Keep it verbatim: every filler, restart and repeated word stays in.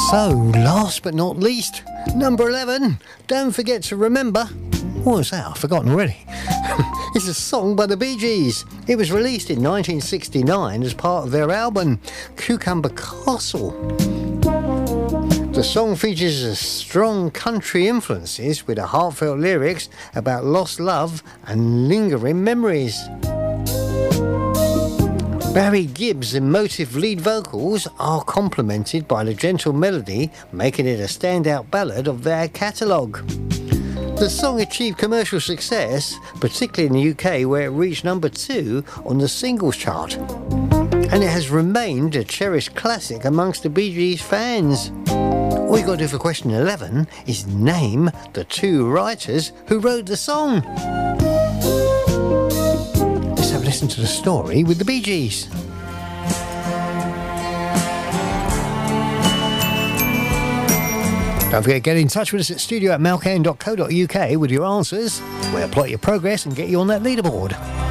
So, last but not least, number eleven, Don't Forget to Remember. What was that? I've forgotten already. It's a song by the Bee Gees. It was released in nineteen sixty-nine as part of their album Cucumber Castle. The song features strong country influences with a heartfelt lyrics about lost love and lingering memories. Barry Gibb's emotive lead vocals are complemented by the gentle melody, making it a standout ballad of their catalogue. The song achieved commercial success, particularly in the U K, where it reached number two on the singles chart. And it has remained a cherished classic amongst the Bee Gees fans. All you got to do for question eleven is name the two writers who wrote the song. Let's have a listen to the story with the Bee Gees. Don't forget to get in touch with us at studio at malcan dot co dot uk with your answers. We'll plot your progress and get you on that leaderboard.